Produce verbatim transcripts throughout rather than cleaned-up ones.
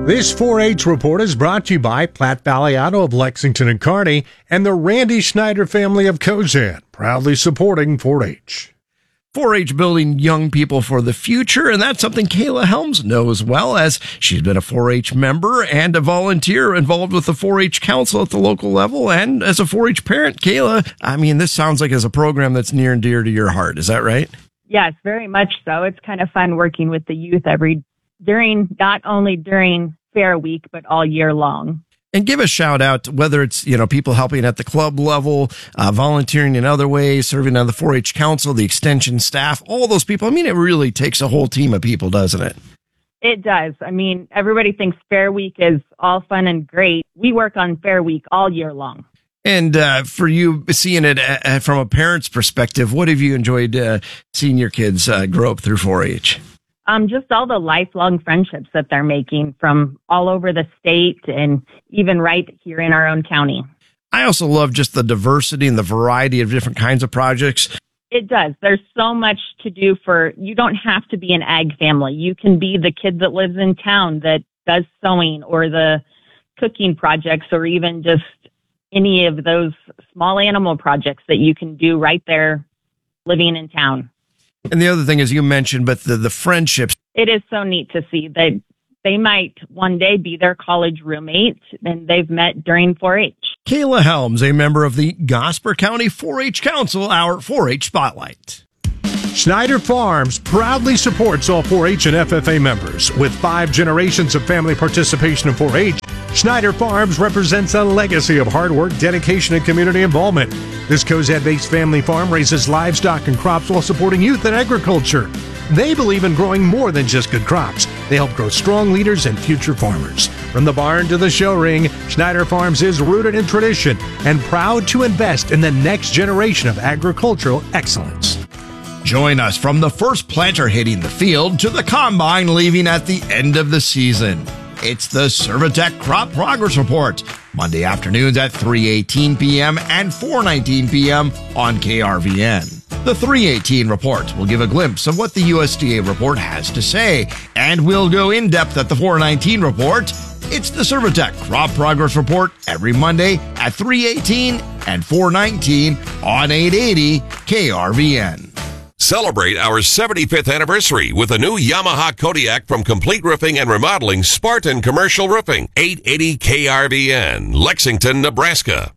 This four H report is brought to you by Platte Valley Auto of Lexington and Kearney and the Randy Schneider family of Cozad, proudly supporting four H. four H building young people for the future, and that's something Kayla Helms knows well, as she's been a four H member and a volunteer involved with the four H council at the local level, and as a four H parent. Kayla, I mean, this sounds like as a program that's near and dear to your heart. Is that right? Yes, very much so. It's kind of fun working with the youth every during, not only during Fair Week, but all year long. And give a shout out, whether it's, you know, people helping at the club level, uh, volunteering in other ways, serving on the four H council, the extension staff, all those people. I mean, it really takes a whole team of people, doesn't it? It does. I mean, everybody thinks Fair Week is all fun and great. We work on Fair Week all year long. And uh, for you, seeing it uh, from a parent's perspective, what have you enjoyed uh, seeing your kids uh, grow up through four H? Um, just all the lifelong friendships that they're making from all over the state and even right here in our own county. I also love just the diversity and the variety of different kinds of projects. It does. There's so much to do for, you don't have to be an ag family. You can be the kid that lives in town that does sewing or the cooking projects or even just any of those small animal projects that you can do right there living in town. And the other thing is you mentioned, but the, the friendships. It is so neat to see that they might one day be their college roommate and they've met during four H. Kayla Helms, a member of the Gosper County four H Council, our four H Spotlight. Schneider Farms proudly supports all four H and F F A members. With five generations of family participation in four H, Schneider Farms represents a legacy of hard work, dedication, and community involvement. This Cozad-based family farm raises livestock and crops while supporting youth in agriculture. They believe in growing more than just good crops. They help grow strong leaders and future farmers. From the barn to the show ring, Schneider Farms is rooted in tradition and proud to invest in the next generation of agricultural excellence. Join us from the first planter hitting the field to the combine leaving at the end of the season. It's the Servitech Crop Progress Report, Monday afternoons at three eighteen p.m. and four nineteen p.m. on K R V N. The three eighteen report will give a glimpse of what the U S D A report has to say, and we'll go in depth at the four nineteen report. It's the Servitech Crop Progress Report every Monday at three eighteen and four nineteen on eight eighty K R V N. Celebrate our seventy-fifth anniversary with a new Yamaha Kodiak from Complete Roofing and Remodeling, Spartan Commercial Roofing, eight eighty K R V N, Lexington, Nebraska.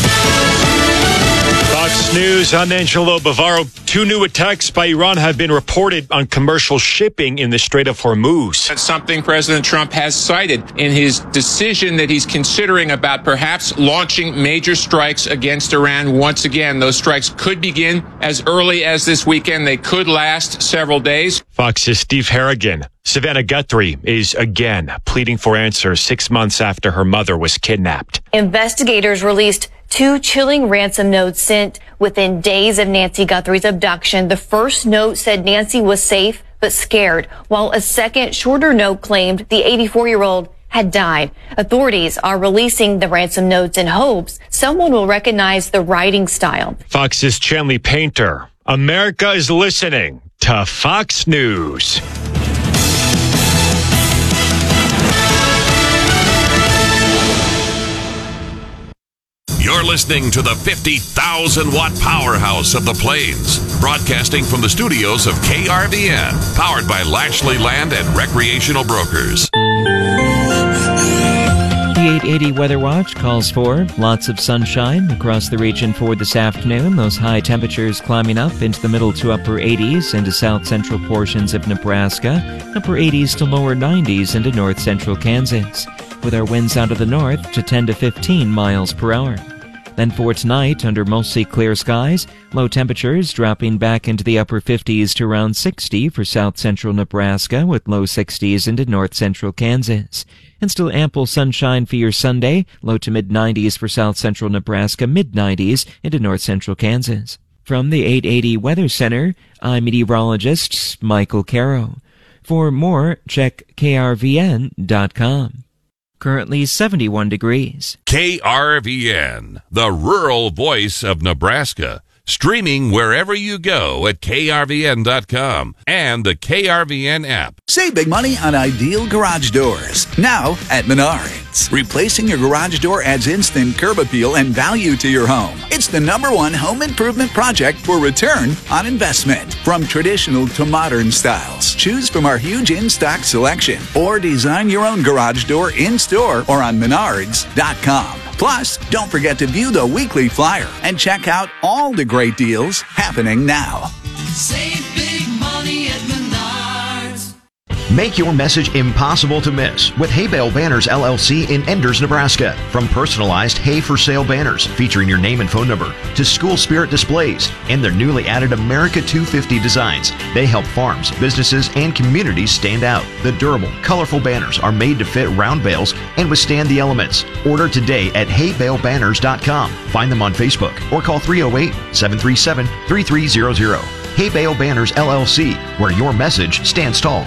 Fox News, I'm Angelo Bavaro. Two new attacks by Iran have been reported on commercial shipping in the Strait of Hormuz. That's something President Trump has cited in his decision that he's considering about perhaps launching major strikes against Iran once again. Those strikes could begin as early as this weekend. They could last several days. Fox's Steve Harrigan. Savannah Guthrie is again pleading for answers six months after her mother was kidnapped. Investigators released two chilling ransom notes sent within days of Nancy Guthrie's abduction. The first note said Nancy was safe but scared, while a second, shorter note claimed the eighty-four-year-old had died. Authorities are releasing the ransom notes in hopes someone will recognize the writing style. Fox's Chanley Painter. America is listening to Fox News. You're listening to the fifty thousand watt powerhouse of the Plains, broadcasting from the studios of K R V N, powered by Lashley Land and Recreational Brokers. The eight eighty Weather Watch calls for lots of sunshine across the region for this afternoon. Those high temperatures climbing up into the middle to upper eighties into south-central portions of Nebraska, upper eighties to lower nineties into north-central Kansas, with our winds out of the north to ten to fifteen miles per hour. Then for tonight, under mostly clear skies, low temperatures dropping back into the upper fifties to around sixty for south-central Nebraska, with low sixties into north-central Kansas. And still ample sunshine for your Sunday, low to mid-nineties for south-central Nebraska, mid-nineties into north-central Kansas. From the eight eighty Weather Center, I'm meteorologist Michael Caro. For more, check K R V N dot com. Currently seventy-one degrees. K R V N, the rural voice of Nebraska. Streaming wherever you go at K R V N dot com and the K R V N app. Save big money on ideal garage doors. Now at Menards. Replacing your garage door adds instant curb appeal and value to your home. It's the number one home improvement project for return on investment. From traditional to modern styles, choose from our huge in-stock selection or design your own garage door in-store or on Menards dot com. Plus, don't forget to view the weekly flyer and check out all the great deals happening now. Save big money at Menards. Make your message impossible to miss with Hay Bale Banners L L C in Enders, Nebraska. From personalized hay for sale banners featuring your name and phone number to school spirit displays and their newly added America two fifty designs, they help farms, businesses, and communities stand out. The durable, colorful banners are made to fit round bales and withstand the elements. Order today at hay bale banners dot com. Find them on Facebook or call three oh eight, seven three seven, three three zero zero. Hay Bale Banners L L C, where your message stands tall.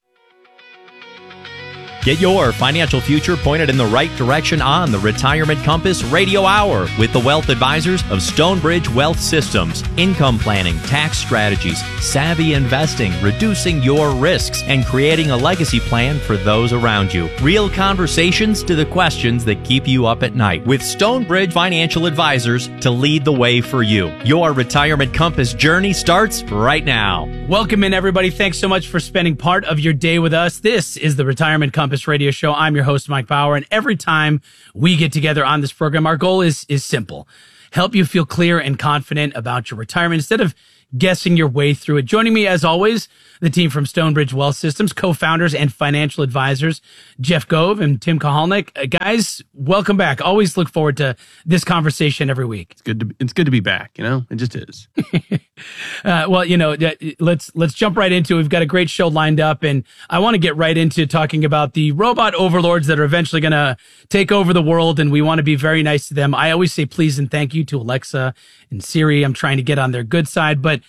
Get your financial future pointed in the right direction on the Retirement Compass Radio Hour with the wealth advisors of Stonebridge Wealth Systems. Income planning, tax strategies, savvy investing, reducing your risks, and creating a legacy plan for those around you. Real conversations to the questions that keep you up at night with Stonebridge Financial Advisors to lead the way for you. Your Retirement Compass journey starts right now. Welcome in, everybody. Thanks so much for spending part of your day with us. This is the Retirement Compass Radio Show. I'm your host, Mike Bauer, and every time we get together on this program, our goal is is simple: help you feel clear and confident about your retirement instead of guessing your way through it. Joining me, as always, the team from Stonebridge Wealth Systems, co-founders and financial advisors, Jeff Gove and Tim Kahalnik. Uh, guys, welcome back. Always look forward to this conversation every week. It's good to it's good to be back. You know, it just is. uh, well, you know, let's let's jump right into it. We've got a great show lined up, and I want to get right into talking about the robot overlords that are eventually going to take over the world, and we want to be very nice to them. I always say please and thank you to Alexa and Siri. I'm trying to get on their good side, but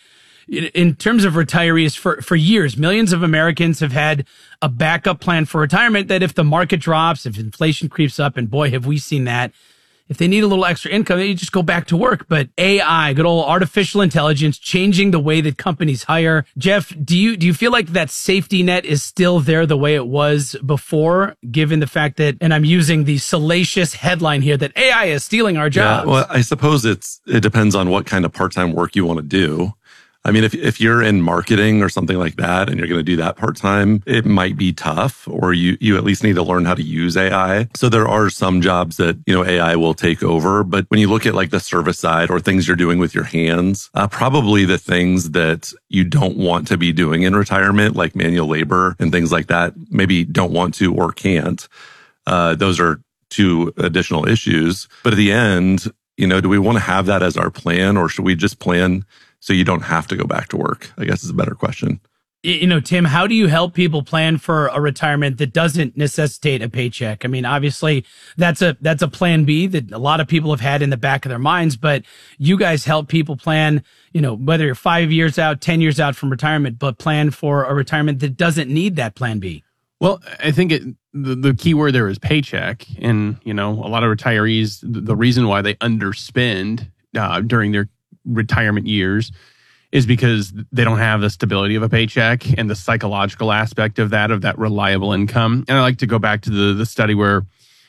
in terms of retirees, for, for years, millions of Americans have had a backup plan for retirement that if the market drops, if inflation creeps up, and boy, have we seen that, if they need a little extra income, they just go back to work. But A I, good old artificial intelligence, changing the way that companies hire. Jeff, do you do you feel like that safety net is still there the way it was before, given the fact that, and I'm using the salacious headline here, that A I is stealing our jobs? Yeah, well, I suppose it's it depends on what kind of part-time work you want to do. I mean, if if you're in marketing or something like that and you're going to do that part-time, it might be tough, or you, you at least need to learn how to use A I. So there are some jobs that, you know, A I will take over. But when you look at like the service side or things you're doing with your hands, uh, probably the things that you don't want to be doing in retirement, like manual labor and things like that, maybe don't want to or can't. Uh, those are two additional issues. But at the end, you know, do we want to have that as our plan, or should we just plan so you don't have to go back to work? I guess is a better question. You know, Tim, how do you help people plan for a retirement that doesn't necessitate a paycheck? I mean, obviously that's a, that's a plan B that a lot of people have had in the back of their minds, but you guys help people plan, you know, whether you're five years out, ten years out from retirement, but plan for a retirement that doesn't need that plan B. Well, I think it, the, the key word there is paycheck. And, you know, a lot of retirees, the, the reason why they underspend uh, during their retirement years is because they don't have the stability of a paycheck and the psychological aspect of that, of that reliable income. And I like to go back to the, the study where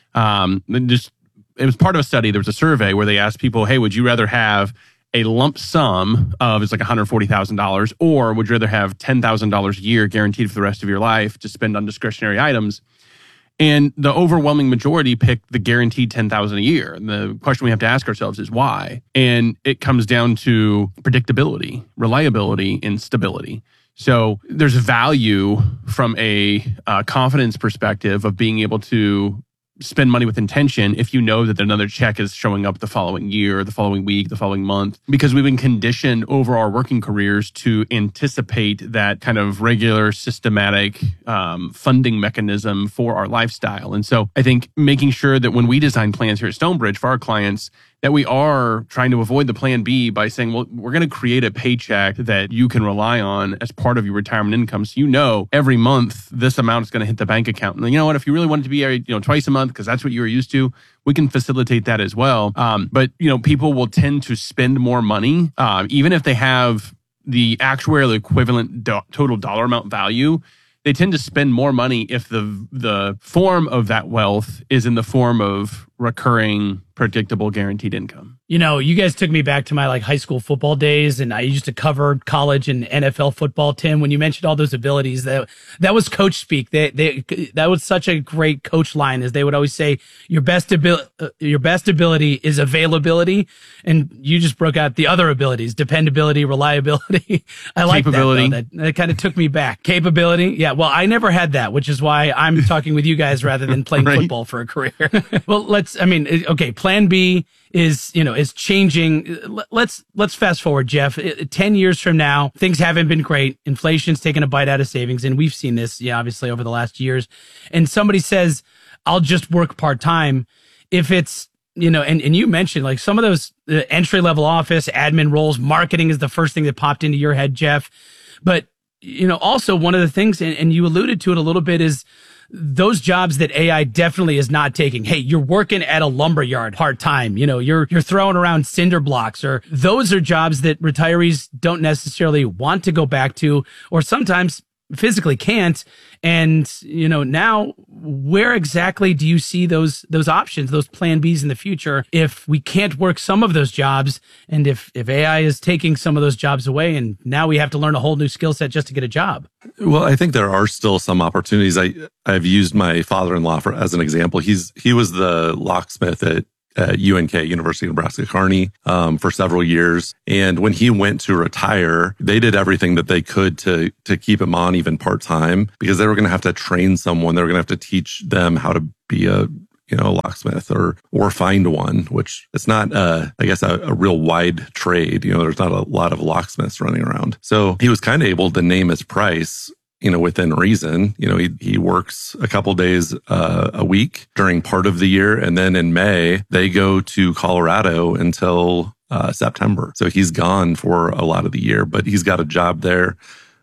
um, just it was part of a study. There was a survey where they asked people, hey, would you rather have a lump sum of, it's like one hundred forty thousand dollars, or would you rather have ten thousand dollars a year guaranteed for the rest of your life to spend on discretionary items? And the overwhelming majority picked the guaranteed ten thousand dollars a year. And the question we have to ask ourselves is why? And it comes down to predictability, reliability, and stability. So there's value from a uh, confidence perspective of being able to spend money with intention if you know that another check is showing up the following year, the following week, the following month, because we've been conditioned over our working careers to anticipate that kind of regular systematic um, funding mechanism for our lifestyle. And so I think making sure that when we design plans here at Stonebridge for our clients, that we are trying to avoid the plan B by saying, well, we're going to create a paycheck that you can rely on as part of your retirement income. So you know every month this amount is going to hit the bank account. And you know what? If you really want it to be you know twice a month because that's what you were used to, we can facilitate that as well. Um, but you know, people will tend to spend more money, um, even if they have the actuarial equivalent do- total dollar amount value. They tend to spend more money if the the form of that wealth is in the form of recurring, predictable, guaranteed income. You know, you guys took me back to my like high school football days, and I used to cover college and N F L football. Tim, when you mentioned all those abilities, that that was coach speak. They they that was such a great coach line, as they would always say, your best ability, uh, your best ability is availability, and you just broke out the other abilities: dependability, reliability. I like capability. That, that, that kind of took me back. Capability, yeah. Well, I never had that, which is why I'm talking with you guys rather than playing right. football for a career. Well, let's. I mean, okay. Plan B is, you know, is changing. Let's, let's fast forward, Jeff. ten years from now, things haven't been great. Inflation's taken a bite out of savings. And we've seen this, yeah, obviously over the last years. And somebody says, I'll just work part-time. If it's, you know, and, and you mentioned like some of those uh, entry-level office admin roles, marketing is the first thing that popped into your head, Jeff. But, you know, also one of the things, and, and you alluded to it a little bit, is those jobs that A I definitely is not taking. Hey, you're working at a lumberyard part-time. You know, you're, you're throwing around cinder blocks, or those are jobs that retirees don't necessarily want to go back to, or sometimes physically can't. And, you know, now where exactly do you see those, those options, those plan Bs in the future, if we can't work some of those jobs, and if, if A I is taking some of those jobs away, and now we have to learn a whole new skill set just to get a job? Well, I think there are still some opportunities. I, I've used my father-in-law for, as an example. He's, he was the locksmith at at U N K, University of Nebraska-Kearney, um, for several years. And when he went to retire, they did everything that they could to, to keep him on even part-time, because they were going to have to train someone. They were going to have to teach them how to be a, you know, a locksmith or, or find one, which it's not, uh, I guess, a, a real wide trade. You know, there's not a lot of locksmiths running around. So he was kind of able to name his price, you know, within reason. You know, he, he works a couple days uh, a week during part of the year. And then in May, they go to Colorado until uh, September. So he's gone for a lot of the year, but he's got a job there.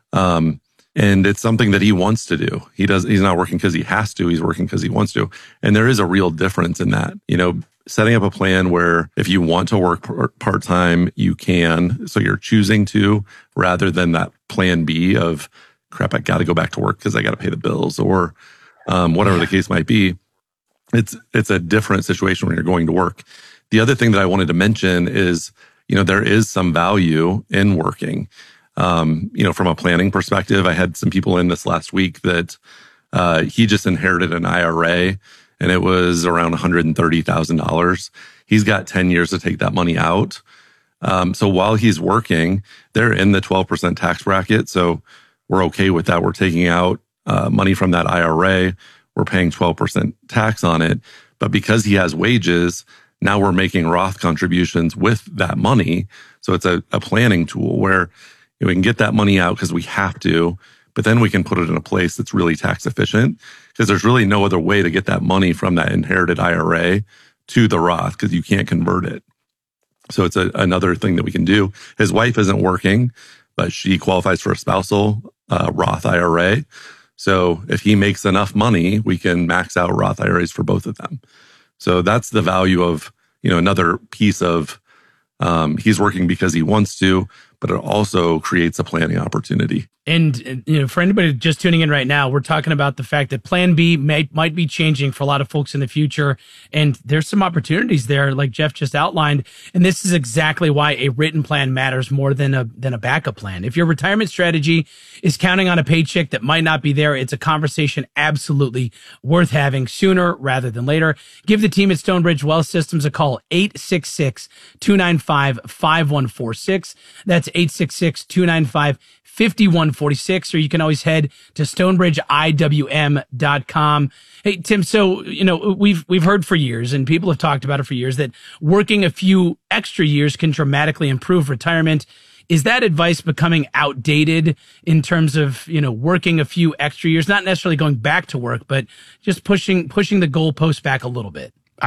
Um, and it's something that he wants to do. He does, he's not working because he has to. He's working because he wants to. And there is a real difference in that. You know, setting up a plan where if you want to work part-time, you can. So you're choosing to, rather than that plan B of, crap, I got to go back to work because I got to pay the bills, or um, whatever the case might be. It's it's a different situation when you're going to work. The other thing that I wanted to mention is, you know, there is some value in working. Um, you know, from a planning perspective, I had some people in this last week that uh, he just inherited an I R A, and it was around one hundred thirty thousand dollars. He's got ten years to take that money out. Um, so while he's working, they're in the twelve percent tax bracket. So we're okay with that. We're taking out uh, money from that I R A. We're paying twelve percent tax on it. But because he has wages, now we're making Roth contributions with that money. So it's a, a planning tool where, you know, we can get that money out because we have to, but then we can put it in a place that's really tax efficient, because there's really no other way to get that money from that inherited I R A to the Roth, because you can't convert it. So it's a, another thing that we can do. His wife isn't working, but she qualifies for a spousal uh, Roth I R A. So if he makes enough money, we can max out Roth I R As for both of them. So that's the value of, you know, another piece of, um, he's working because he wants to, but it also creates a planning opportunity. And, you know, for anybody just tuning in right now, we're talking about the fact that Plan B may, might be changing for a lot of folks in the future. And there's some opportunities there, like Jeff just outlined. And this is exactly why a written plan matters more than a, than a backup plan. If your retirement strategy is counting on a paycheck that might not be there, it's a conversation absolutely worth having sooner rather than later. Give the team at Stonebridge Wealth Systems a call, eight six six, two nine five, five one four six. That's eight six six, two nine five, five one four six, or you can always head to stonebridge I W M dot com. Hey, Tim, so, you know, we've, we've heard for years, and people have talked about it for years, that working a few extra years can dramatically improve retirement. Is that advice becoming outdated in terms of, you know, working a few extra years, not necessarily going back to work, but just pushing, pushing the goalpost back a little bit? I don't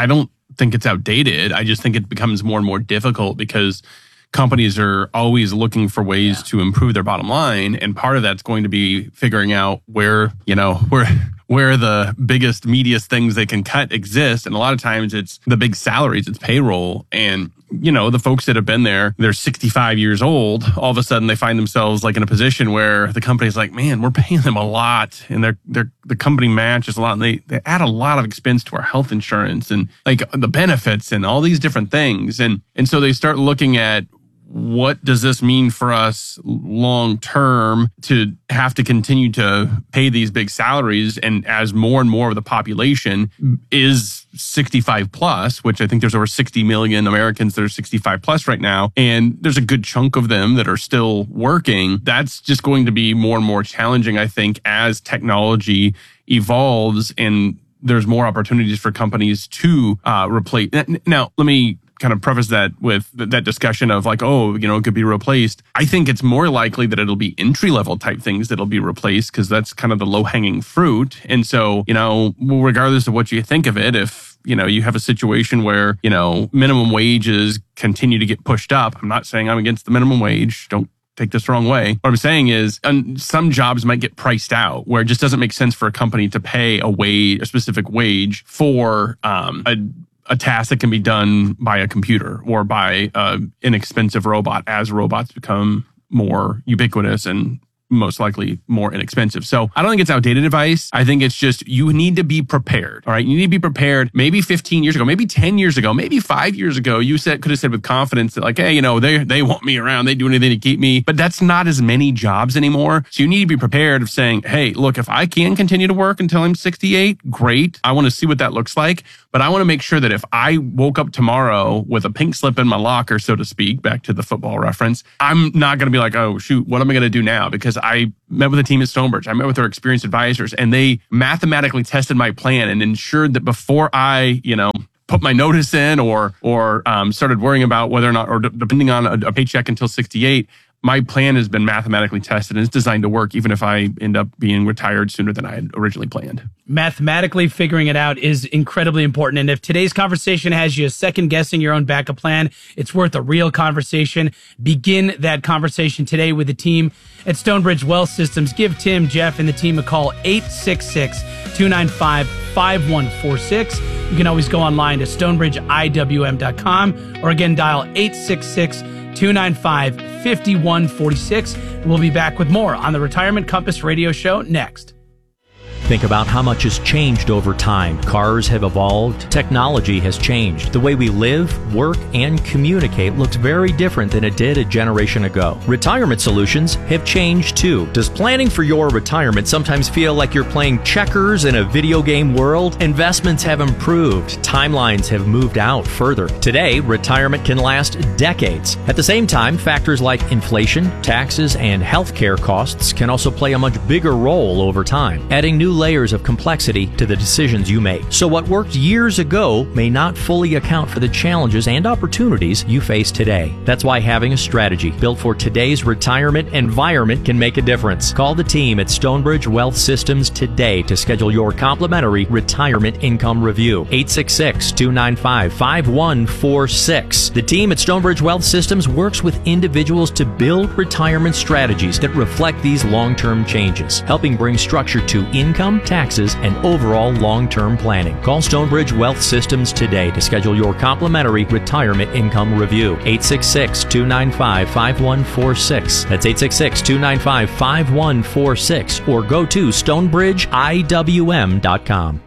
think it's outdated. I just think it becomes more and more difficult because companies are always looking for ways yeah. to improve their bottom line. And part of that's going to be figuring out where, you know, where, where the biggest, meatiest things they can cut exist. And a lot of times it's the big salaries, it's payroll. And, you know, the folks that have been there, they're sixty-five years old. All of a sudden they find themselves like in a position where the company's like, man, we're paying them a lot. And they're, they're, the company matches a lot. And they, they add a lot of expense to our health insurance and like the benefits and all these different things. And, and so they start looking at, what does this mean for us long term to have to continue to pay these big salaries? And as more and more of the population is sixty-five plus, which I think there's over sixty million Americans that are sixty-five plus right now, and there's a good chunk of them that are still working, that's just going to be more and more challenging, I think, as technology evolves and there's more opportunities for companies to uh, replace. Now, let me kind of preface that with that discussion of like, oh, you know, it could be replaced. I think it's more likely that it'll be entry-level type things that'll be replaced because that's kind of the low-hanging fruit. And so, you know, regardless of what you think of it, if, you know, you have a situation where, you know, minimum wages continue to get pushed up, I'm not saying I'm against the minimum wage. Don't take this the wrong way. What I'm saying is um, some jobs might get priced out where it just doesn't make sense for a company to pay a wage, a specific wage for um, a a task that can be done by a computer or by uh, an inexpensive robot as robots become more ubiquitous and most likely more inexpensive. So I don't think it's outdated advice. I think it's just you need to be prepared. All right. You need to be prepared. Maybe fifteen years ago, maybe ten years ago, maybe five years ago, you said could have said with confidence that like, hey, you know, they they want me around. They do anything to keep me. But that's not as many jobs anymore. So you need to be prepared of saying, hey, look, if I can continue to work until I'm sixty-eight, great. I want to see what that looks like. But I want to make sure that if I woke up tomorrow with a pink slip in my locker, so to speak, back to the football reference, I'm not going to be like, oh, shoot, what am I going to do now? Because I met with a team at Stonebridge. I met with their experienced advisors, and they mathematically tested my plan and ensured that before I, you know, put my notice in or or um, started worrying about whether or not, or d- depending on a, a paycheck until sixty-eight, my plan has been mathematically tested and it's designed to work even if I end up being retired sooner than I had originally planned. Mathematically figuring it out is incredibly important. And if today's conversation has you second guessing your own backup plan, it's worth a real conversation. Begin that conversation today with the team at Stonebridge Wealth Systems. Give Tim, Jeff, and the team a call, eight six six, two nine five, five one four six. You can always go online to stonebridge I W M dot com or again, dial eight six six, two nine five, five one four six. We'll be back with more on the Retirement Compass radio show next. Think about how much has changed over time. Cars have evolved. Technology has changed. The way we live, work, and communicate looks very different than it did a generation ago. Retirement solutions have changed too. Does planning for your retirement sometimes feel like you're playing checkers in a video game world? Investments have improved. Timelines have moved out further. Today, retirement can last decades. At the same time, factors like inflation, taxes, and healthcare costs can also play a much bigger role over time, adding new layers of complexity to the decisions you make. So what worked years ago may not fully account for the challenges and opportunities you face today. That's why having a strategy built for today's retirement environment can make a difference. Call the team at Stonebridge Wealth Systems today to schedule your complimentary retirement income review. eight six six, two nine five, five one four six. The team at Stonebridge Wealth Systems works with individuals to build retirement strategies that reflect these long-term changes, helping bring structure to income, taxes, and overall long-term planning. Call Stonebridge Wealth Systems today to schedule your complimentary retirement income review. eight six six, two nine five, five one four six. That's eight six six, two nine five, five one four six or go to stonebridge I W M dot com.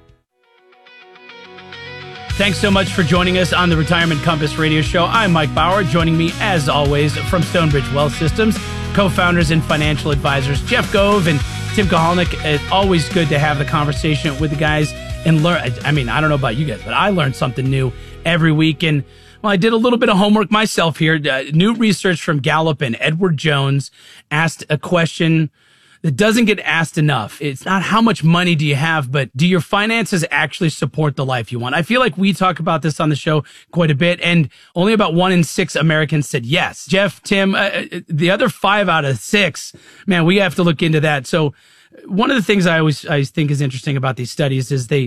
Thanks so much for joining us on the Retirement Compass radio show. I'm Mike Bauer. Joining me, as always, from Stonebridge Wealth Systems, co-founders and financial advisors Jeff Gove and Tim Kahalnik. It's always good to have the conversation with the guys and learn. I mean, I don't know about you guys, but I learn something new every week. And well, I did a little bit of homework myself here. Uh, new research from Gallup and Edward Jones asked a question that doesn't get asked enough. It's not how much money do you have, but do your finances actually support the life you want? I feel like we talk about this on the show quite a bit, and only about one in six Americans said yes. Jeff, Tim, uh, the other five out of six, man, we have to look into that. So one of the things I always I think is interesting about these studies is they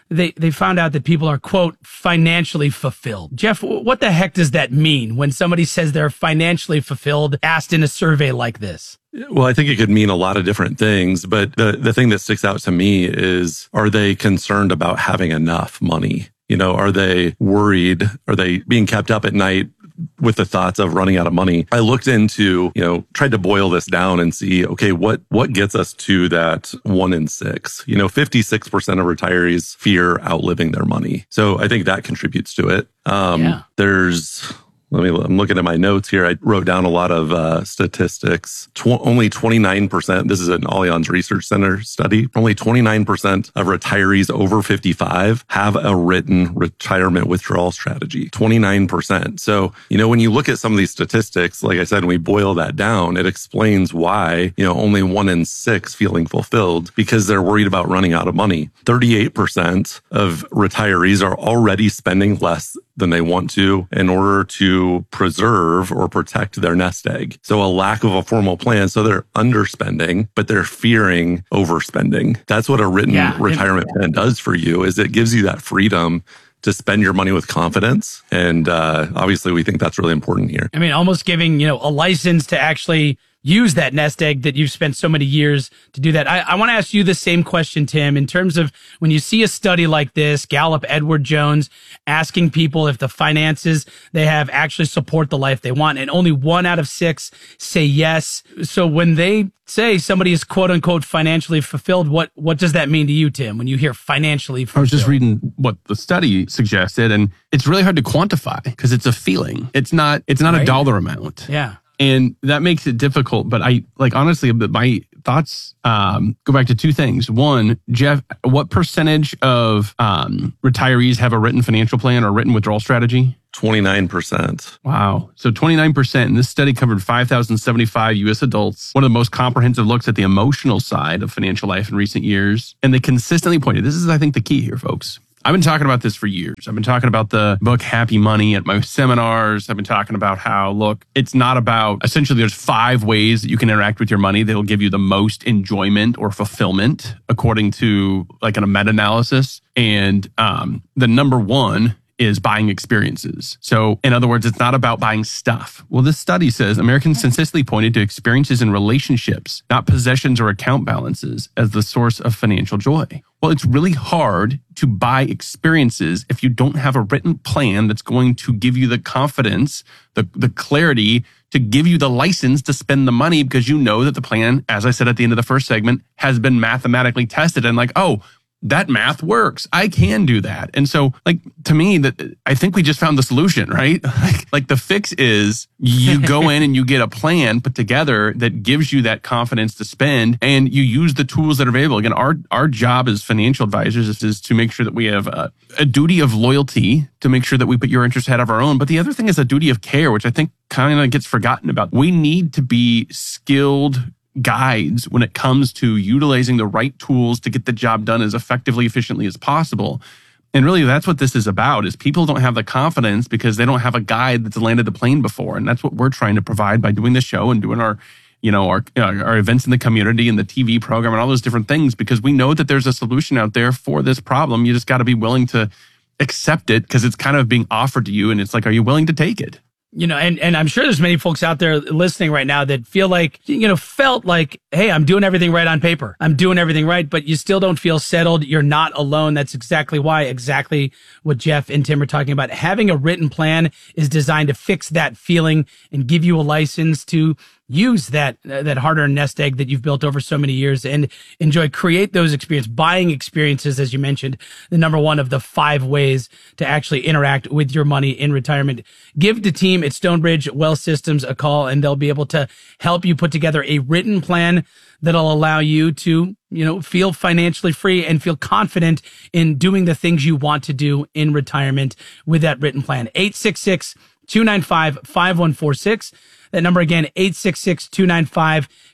they, they found out that people are, quote, financially fulfilled. Jeff, what the heck does that mean when somebody says they're financially fulfilled, asked in a survey like this? Well, I think it could mean a lot of different things, but the, the thing that sticks out to me is, are they concerned about having enough money? You know, are they worried? Are they being kept up at night with the thoughts of running out of money? I looked into, you know, tried to boil this down and see, okay, what, what gets us to that one in six? You know, fifty-six percent of retirees fear outliving their money. So I think that contributes to it. Um, yeah. There's, Let me, I'm looking at my notes here. I wrote down a lot of uh, statistics. Tw- only twenty-nine percent, this is an Allianz Research Center study, only twenty-nine percent of retirees over fifty-five have a written retirement withdrawal strategy. twenty-nine percent. So, you know, when you look at some of these statistics, like I said, when we boil that down, it explains why, you know, only one in six feeling fulfilled, because they're worried about running out of money. thirty-eight percent of retirees are already spending less than they want to in order to preserve or protect their nest egg. So a lack of a formal plan. So they're underspending, but they're fearing overspending. That's what a written yeah, retirement it, plan does for you, is it gives you that freedom to spend your money with confidence. And uh, obviously we think that's really important here. I mean, almost giving, you know, a license to actually use that nest egg that you've spent so many years to do that. I, I want to ask you the same question, Tim, in terms of when you see a study like this, Gallup, Edward Jones, asking people if the finances they have actually support the life they want, and only one out of six say yes. So when they say somebody is quote unquote financially fulfilled, what, what does that mean to you, Tim, when you hear financially fulfilled? I was just reading what the study suggested, and it's really hard to quantify because it's a feeling. It's not, it's not right. a dollar amount. Yeah. And that makes it difficult. But I, like, honestly, my thoughts um, go back to two things. One, Jeff, what percentage of um, retirees have a written financial plan or written withdrawal strategy? twenty-nine percent. Wow. So twenty-nine percent. And this study covered five thousand seventy-five U S adults, one of the most comprehensive looks at the emotional side of financial life in recent years. And they consistently pointed, this is, I think, the key here, folks. I've been talking about this for years. I've been talking about the book Happy Money at my seminars. I've been talking about how, look, it's not about, essentially there's five ways that you can interact with your money that'll give you the most enjoyment or fulfillment, according to like a meta-analysis. And um, the number one is buying experiences. So in other words, it's not about buying stuff. Well, this study says Americans consistently pointed to experiences in relationships, not possessions or account balances, as the source of financial joy. Well, it's really hard to buy experiences if you don't have a written plan that's going to give you the confidence, the, the clarity to give you the license to spend the money, because you know that the plan, as I said at the end of the first segment, has been mathematically tested and like, oh, that math works. I can do that. And so, like, to me, that I think we just found the solution, right? Like, like the fix is you go in and you get a plan put together that gives you that confidence to spend, and you use the tools that are available. Again, our, our job as financial advisors is, is to make sure that we have a, a duty of loyalty to make sure that we put your interests ahead of our own. But the other thing is a duty of care, which I think kind of gets forgotten about. We need to be skilled guides when it comes to utilizing the right tools to get the job done as effectively, efficiently as possible. And really, that's what this is about, is people don't have the confidence because they don't have a guide that's landed the plane before. And that's what we're trying to provide by doing this show and doing our, you know, our, our events in the community and the T V program and all those different things, because we know that there's a solution out there for this problem. You just got to be willing to accept it, because it's kind of being offered to you. And it's like, are you willing to take it? You know, and, and I'm sure there's many folks out there listening right now that feel like, you know, felt like, hey, I'm doing everything right on paper. I'm doing everything right, but you still don't feel settled. You're not alone. That's exactly why, exactly what Jeff and Tim are talking about. Having a written plan is designed to fix that feeling and give you a license to use that uh, that hard-earned nest egg that you've built over so many years and enjoy, create those experiences, buying experiences, as you mentioned, the number one of the five ways to actually interact with your money in retirement. Give the team at Stonebridge Wealth Systems a call, and they'll be able to help you put together a written plan that'll allow you to, you know, feel financially free and feel confident in doing the things you want to do in retirement with that written plan. eight six six, two nine five, five one four six. That number again, eight six six, two nine five,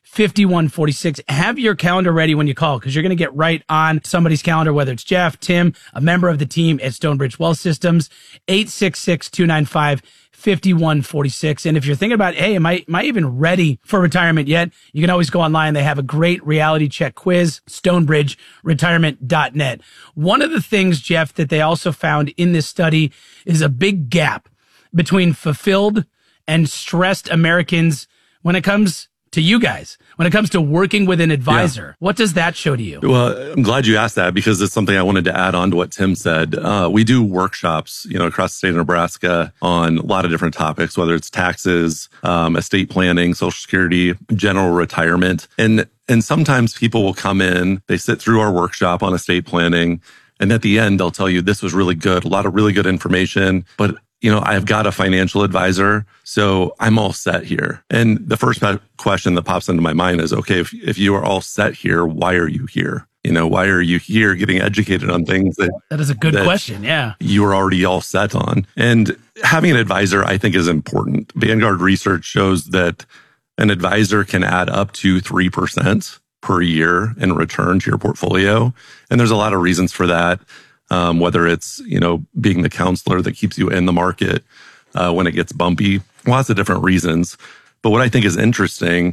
five one four six. Have your calendar ready when you call, because you're going to get right on somebody's calendar, whether it's Jeff, Tim, a member of the team at Stonebridge Wealth Systems. Eight six six, two nine five, five one four six. And if you're thinking about, hey, am I, am I even ready for retirement yet? You can always go online. They have a great reality check quiz, stonebridge retirement dot net. One of the things, Jeff, that they also found in this study is a big gap between fulfilled and stressed Americans when it comes to you guys, when it comes to working with an advisor. Yeah. What does that show to you? Well, I'm glad you asked that, because it's something I wanted to add on to what Tim said. Uh, we do workshops, you know, across the state of Nebraska on a lot of different topics, whether it's taxes, um, estate planning, Social Security, general retirement. And, and sometimes people will come in, they sit through our workshop on estate planning, and at the end, they'll tell you this was really good, a lot of really good information, but you know, I've got a financial advisor, so I'm all set here. And the first question that pops into my mind is, okay, if, if you are all set here, why are you here? You know, why are you here getting educated on things that... That is a good question, yeah. You are already all set on. And having an advisor, I think, is important. Vanguard research shows that an advisor can add up to three percent per year in return to your portfolio. And there's a lot of reasons for that. Um, whether it's, you know, being the counselor that keeps you in the market uh, when it gets bumpy, lots of different reasons. But what I think is interesting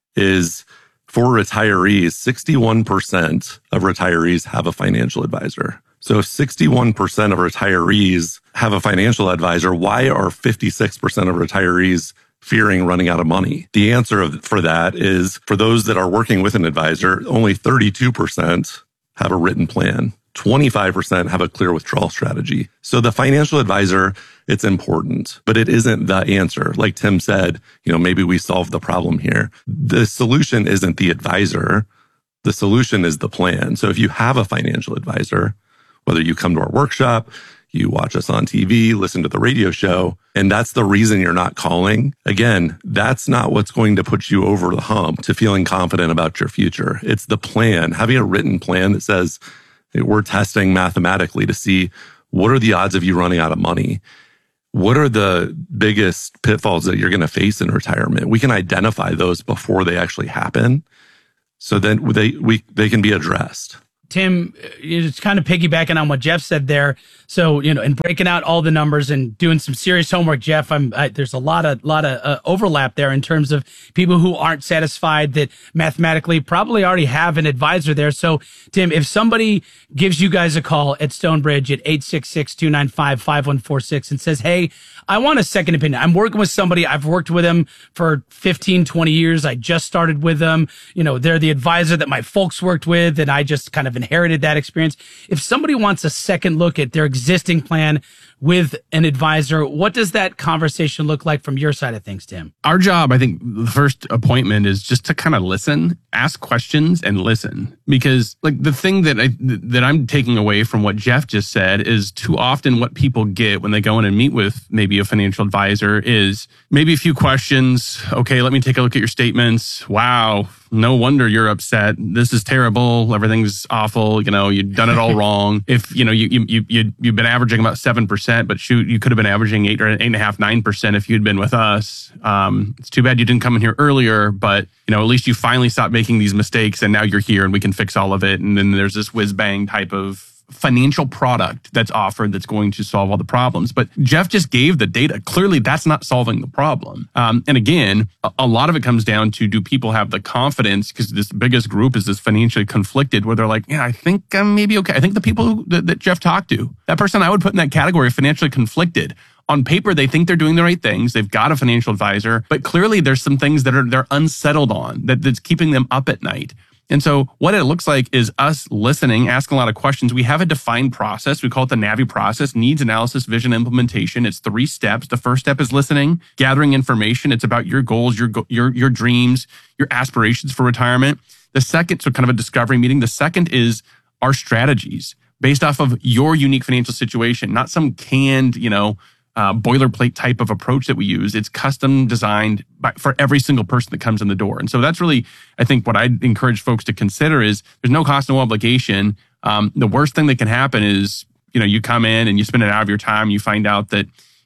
is for retirees, sixty-one percent of retirees have a financial advisor. So if sixty-one percent of retirees have a financial advisor, why are fifty-six percent of retirees fearing running out of money? The answer of, for that is, for those that are working with an advisor, only thirty-two percent have a written plan. twenty-five percent have a clear withdrawal strategy. So the financial advisor, it's important, but it isn't the answer. Like Tim said, you know, maybe we solved the problem here. The solution isn't the advisor. The solution is the plan. So if you have a financial advisor, whether you come to our workshop, you watch us on T V, listen to the radio show, and that's the reason you're not calling, again, that's not what's going to put you over the hump to feeling confident about your future. It's the plan, having a written plan that says, we're testing mathematically to see what are the odds of you running out of money. What are the biggest pitfalls that you're going to face in retirement? We can identify those before they actually happen, so then they we they can be addressed. Tim, it's kind of piggybacking on what Jeff said there. So, you know, and breaking out all the numbers and doing some serious homework, Jeff, I'm, I, there's a lot of, lot of uh, overlap there in terms of people who aren't satisfied that mathematically probably already have an advisor there. So, Tim, if somebody gives you guys a call at Stonebridge at eight six six, two nine five, five one four six and says, hey, I want a second opinion. I'm working with somebody. I've worked with them for fifteen, twenty years. I just started with them. You know, they're the advisor that my folks worked with, and I just kind of inherited that experience. If somebody wants a second look at their existing plan with an advisor, what does that conversation look like from your side of things, Tim? Our job, I think the first appointment is just to kind of listen, ask questions and listen. Because like the thing that I, that I'm taking away from what Jeff just said is too often what people get when they go in and meet with maybe a financial advisor is maybe a few questions. Okay, let me take a look at your statements. Wow. No wonder you're upset. This is terrible. Everything's awful. You know, you've done it all wrong. If, you know, you, you, you, you, you've been averaging about seven percent, but shoot, you could have been averaging eight or eight and a half, nine percent if you'd been with us. Um, it's too bad you didn't come in here earlier, but, you know, at least you finally stopped making these mistakes and now you're here and we can fix all of it. And then there's this whiz bang type of financial product that's offered that's going to solve all the problems. But Jeff just gave the data. Clearly, that's not solving the problem. Um, and again, a, a lot of it comes down to, do people have the confidence? Because this biggest group is this financially conflicted where they're like, yeah, I think I'm maybe okay. I think the people who, that, that Jeff talked to, that person I would put in that category of financially conflicted. On paper, they think they're doing the right things. They've got a financial advisor, but clearly there's some things that are they're unsettled on that, that's keeping them up at night. And so what it looks like is us listening, asking a lot of questions. We have a defined process. We call it the NAVI process, needs analysis, vision, implementation. It's three steps. The first step is listening, gathering information. It's about your goals, your, your, your dreams, your aspirations for retirement. The second, so kind of a discovery meeting. The second is our strategies based off of your unique financial situation, not some canned, you know, Uh, boilerplate type of approach that we use. It's custom designed by, for every single person that comes in the door. And so that's really, I think, what I'd encourage folks to consider is there's no cost, no obligation. Um, the worst thing that can happen is, you know, you come in and you spend an hour of your time, you find out that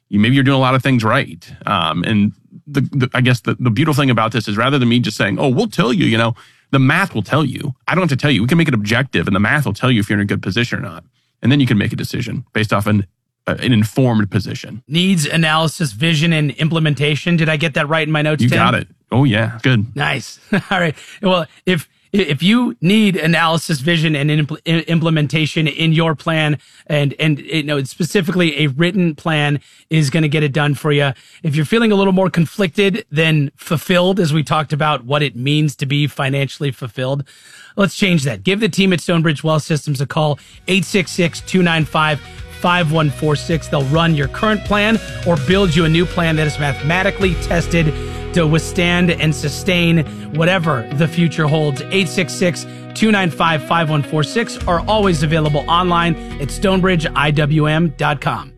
you, maybe you're doing a lot of things right. Um, and the, the I guess the, the beautiful thing about this is rather than me just saying, oh, we'll tell you, you know, the math will tell you. I don't have to tell you. We can make it objective, and the math will tell you if you're in a good position or not. And then you can make a decision based off an, uh, an informed position. Needs analysis, vision, and implementation. Did I get that right in my notes, You Tim? got it. Oh, yeah. Good. Nice. All right. Well, if if you need analysis, vision, and impl- implementation in your plan, and and you know specifically a written plan is going to get it done for you. If you're feeling a little more conflicted than fulfilled, as we talked about what it means to be financially fulfilled, let's change that. Give the team at Stonebridge Wealth Systems a call, eight six six, two nine five, five one four six. They'll run your current plan or build you a new plan that is mathematically tested to withstand and sustain whatever the future holds. eight six six, two nine five, five one four six are always available online at stonebridge I W M dot com.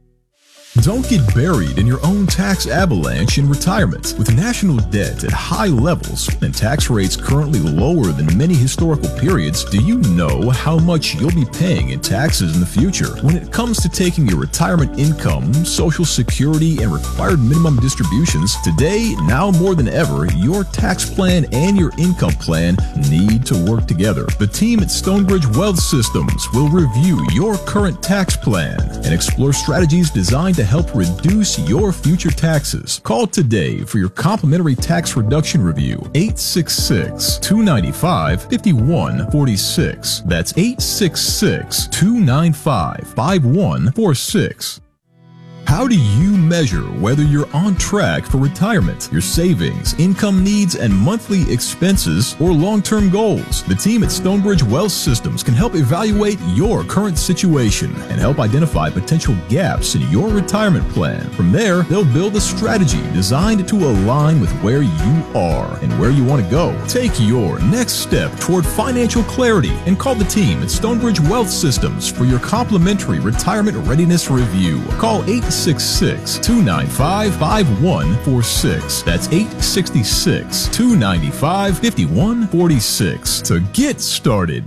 Don't get buried in your own tax avalanche in retirement. With national debt at high levels and tax rates currently lower than many historical periods, do you know how much you'll be paying in taxes in the future? When it comes to taking your retirement income, Social Security, and required minimum distributions, today, now more than ever, your tax plan and your income plan need to work together. The team at Stonebridge Wealth Systems will review your current tax plan and explore strategies designed to help reduce your future taxes. Call today for your complimentary tax reduction review. eight six six, two nine five, five one four six. That's eight six six, two nine five, five one four six. How do you measure whether you're on track for retirement, your savings, income needs, and monthly expenses, or long-term goals? The team at Stonebridge Wealth Systems can help evaluate your current situation and help identify potential gaps in your retirement plan. From there, they'll build a strategy designed to align with where you are and where you want to go. Take your next step toward financial clarity and call the team at Stonebridge Wealth Systems for your complimentary retirement readiness review. Call eight six six, two nine five, five one four six. That's eight six six, two nine five, five one four six to get started.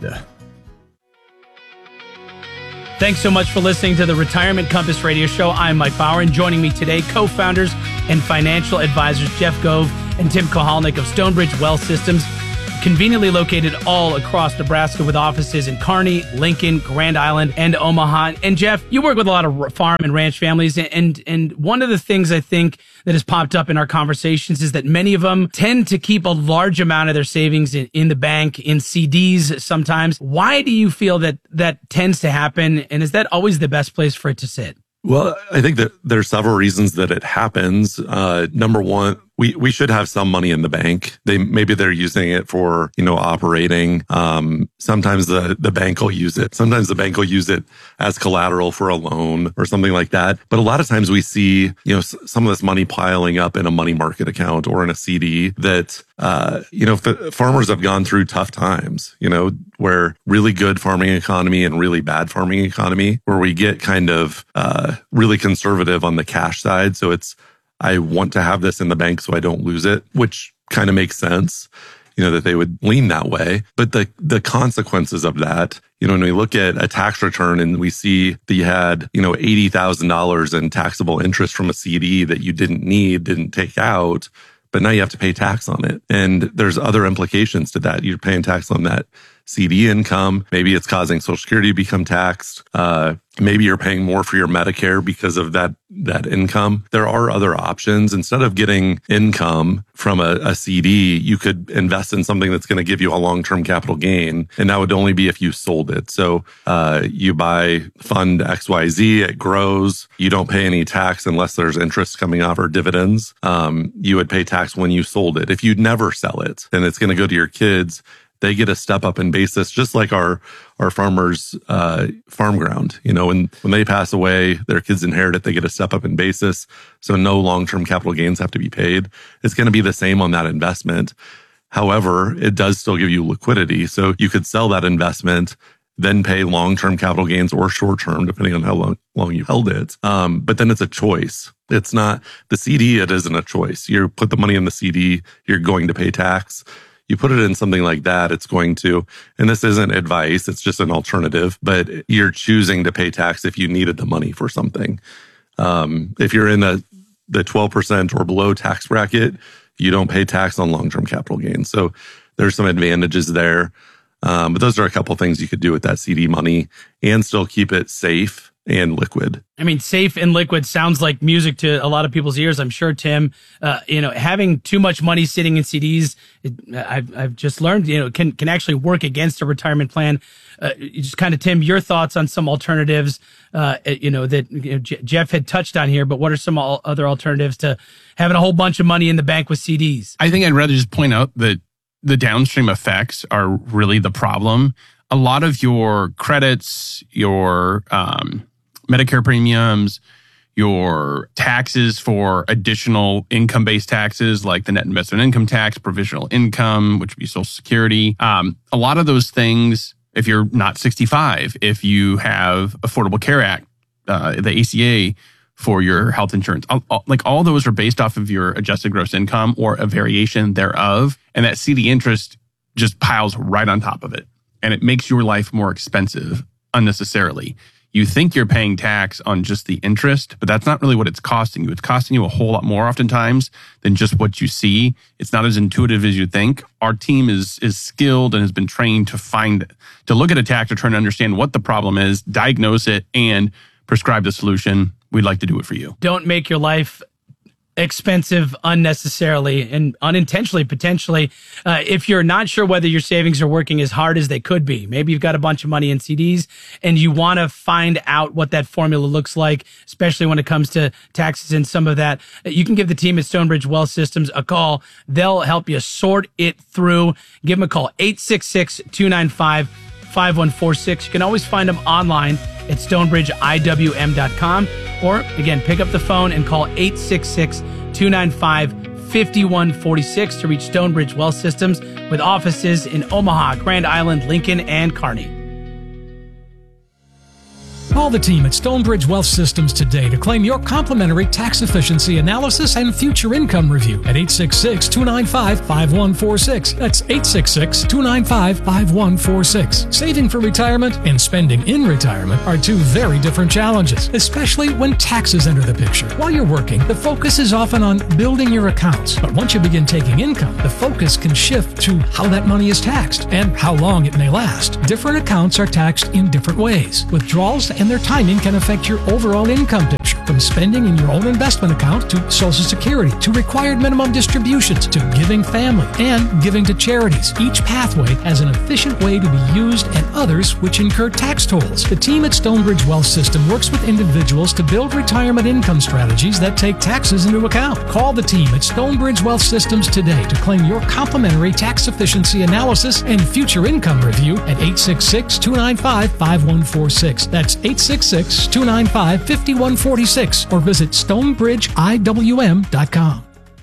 Thanks so much for listening to the Retirement Compass Radio Show. I'm Mike Bauer, and joining me today, co-founders and financial advisors Jeff Gove and Tim Kohalnik of Stonebridge Wealth Systems, conveniently located all across Nebraska with offices in Kearney, Lincoln, Grand Island, and Omaha. And Jeff, you work with a lot of farm and ranch families, and and one of the things I think that has popped up in our conversations is that many of them tend to keep a large amount of their savings in, in the bank, in C Ds sometimes. Why do you feel that that tends to happen, and is that always the best place for it to sit? Well, I think that there's several reasons that it happens. Uh, number one, we, we should have some money in the bank. They, maybe they're using it for, you know, operating. Um, sometimes the, the bank will use it. Sometimes the bank will use it as collateral for a loan or something like that. But a lot of times we see, you know, s- some of this money piling up in a money market account or in a C D that, uh, you know, f- farmers have gone through tough times, you know, where really good farming economy and really bad farming economy, where we get kind of, uh, really conservative on the cash side. So it's, I want to have this in the bank so I don't lose it, which kind of makes sense, you know, that they would lean that way. But the the consequences of that, you know, when we look at a tax return and we see that you had, you know, eighty thousand dollars in taxable interest from a C D that you didn't need, didn't take out, but now you have to pay tax on it. And there's other implications to that. You're paying tax on that C D income. Maybe it's causing Social Security to become taxed. Uh, maybe you're paying more for your Medicare because of that, that income. There are other options. Instead of getting income from a, a C D, you could invest in something that's going to give you a long-term capital gain. And that would only be if you sold it. So, uh, you buy fund X Y Z, it grows. You don't pay any tax unless there's interest coming off or dividends. Um, you would pay tax when you sold it. If you never sell it, then it's going to go to your kids. They get a step up in basis, just like our, our farmers, uh, farm ground. You know, when, when they pass away, their kids inherit it, they get a step up in basis. So no long-term capital gains have to be paid. It's going to be the same on that investment. However, it does still give you liquidity. So you could sell that investment, then pay long-term capital gains or short-term, depending on how long, long you held it. Um, but then it's a choice. It's not the C D. It isn't a choice. You put the money in the C D, you're going to pay tax. You put it in something like that, it's going to, and this isn't advice, it's just an alternative, but you're choosing to pay tax if you needed the money for something. Um, if you're in the, the twelve percent or below tax bracket, you don't pay tax on long-term capital gains. So there's some advantages there. Um, but those are a couple things you could do with that C D money and still keep it safe and liquid. I mean, safe and liquid sounds like music to a lot of people's ears. I'm sure, Tim, uh, you know, having too much money sitting in C Ds, it, I've, I've just learned, you know, can, can actually work against a retirement plan. Uh, just kind of, Tim, your thoughts on some alternatives, uh, you know, that you know, J- Jeff had touched on here, but what are some al- other alternatives to having a whole bunch of money in the bank with C Ds? I think I'd rather just point out that the downstream effects are really the problem. A lot of your credits, your, um, Medicare premiums, your taxes for additional income-based taxes like the net investment income tax, provisional income, which would be Social Security. Um, a lot of those things, if you're not sixty-five, if you have Affordable Care Act, uh, the A C A for your health insurance, all, all, like all those are based off of your adjusted gross income or a variation thereof. And that C D interest just piles right on top of it. And it makes your life more expensive unnecessarily. You think you're paying tax on just the interest, but that's not really what it's costing you. It's costing you a whole lot more oftentimes than just what you see. It's not as intuitive as you think. Our team is is skilled and has been trained to find, to look at a tax return and understand what the problem is, diagnose it, and prescribe the solution. We'd like to do it for you. Don't make your life expensive unnecessarily and unintentionally, potentially. Uh, if you're not sure whether your savings are working as hard as they could be, maybe you've got a bunch of money in C Ds and you want to find out what that formula looks like, especially when it comes to taxes and some of that, you can give the team at Stonebridge Wealth Systems a call. They'll help you sort it through. Give them a call, eight six six, two nine five, five one four six. You can always find them online at stonebridge I W M dot com. Or, again, pick up the phone and call eight six six, two nine five, five one four six to reach Stonebridge Wealth Systems with offices in Omaha, Grand Island, Lincoln, and Kearney. Call the team at Stonebridge Wealth Systems today to claim your complimentary tax efficiency analysis and future income review at eight six six, two nine five, five one four six. That's eight six six, two nine five, five one four six. Saving for retirement and spending in retirement are two very different challenges, especially when taxes enter the picture. While you're working, the focus is often on building your accounts. But once you begin taking income, the focus can shift to how that money is taxed and how long it may last. Different accounts are taxed in different ways. Withdrawals and their timing can affect your overall income picture, from spending in your own investment account to Social Security to required minimum distributions to giving family and giving to charities. Each pathway has an efficient way to be used and others which incur tax tolls. The team at Stonebridge Wealth System works with individuals to build retirement income strategies that take taxes into account. Call the team at Stonebridge Wealth Systems today to claim your complimentary tax efficiency analysis and future income review at eight six six, two nine five, five one four six. That's eight six six, two nine five, five one four six or visit stonebridge I W M dot com.